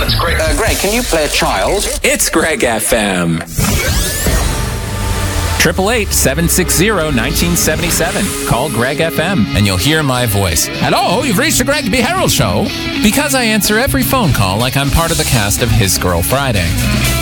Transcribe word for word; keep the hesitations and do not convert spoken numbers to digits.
It's Greg. Uh, Greg, can you play a child? It's Greg F M. Triple eight seven six zero one nine seven seven. Call Greg F M and you'll hear my voice. Hello, you've reached the Greg B. Harold Show. Because I answer every phone call like I'm part of the cast of His Girl Friday.